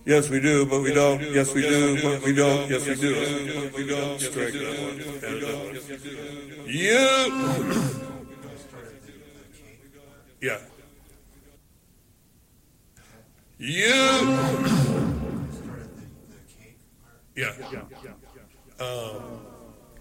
Yes, we do, but we don't. Yes, we do, but we don't. Yes, we do, but we don't. Strike that one. Edit that one. You. Yeah. You. Yeah.